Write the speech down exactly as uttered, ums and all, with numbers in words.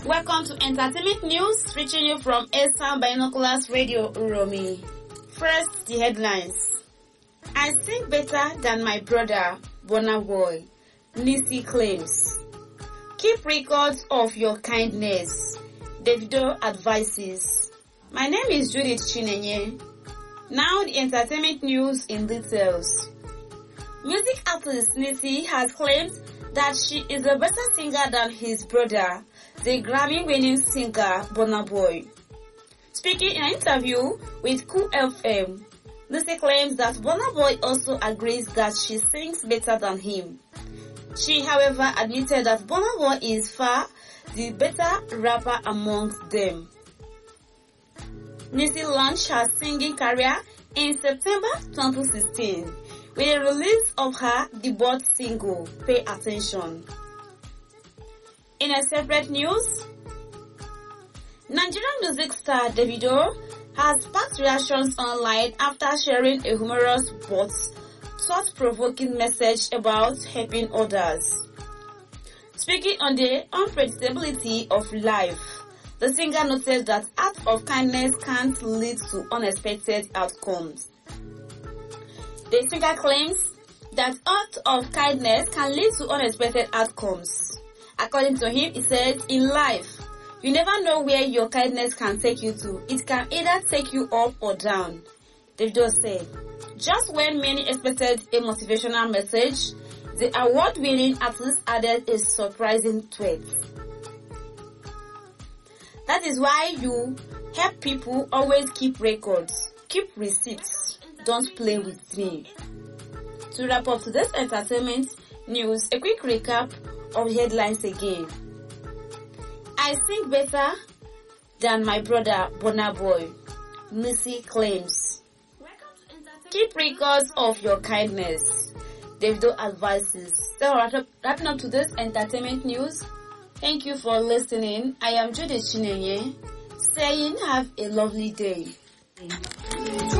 Welcome to Entertainment News, reaching you from Eastern Binoculars Radio Uromi. First, the headlines. I sing better than my brother, Burna Boy. Nisi claims. Keep records of your kindness. Davido advises. My name is Judith Chinenye. Now the entertainment news in details. Music artist Nisi has claimed that she is a better singer than his brother, the Grammy-winning singer Burna Boy. Speaking in an interview with Cool F M, Nisi claims that Burna Boy also agrees that she sings better than him. She, however, admitted that Burna Boy is far the better rapper amongst them. Nisi launched her singing career in September twenty sixteen with the release of her debut single, Pay Attention. In a separate news, Nigerian music star Davido has sparked reactions online after sharing a humorous but thought-provoking message about helping others. Speaking on the unpredictability of life, the singer noted that acts of kindness can't lead to unexpected outcomes. The singer claims that acts of kindness can lead to unexpected outcomes. According to him, he says, in life, you never know where your kindness can take you to. It can either take you up or down. Davido said, just when many expected a motivational message, the award-winning artist added a surprising tweet. That is why you help people always keep records, keep receipts, don't play with me. To wrap up today's entertainment news, a quick recap of the headlines again. I sing better than my brother Burna Boy, Nisi claims. Keep records of your kindness, Davido advises. So wrapping up today's entertainment news. Thank you for listening. I am Judith Chinenye, saying have a lovely day.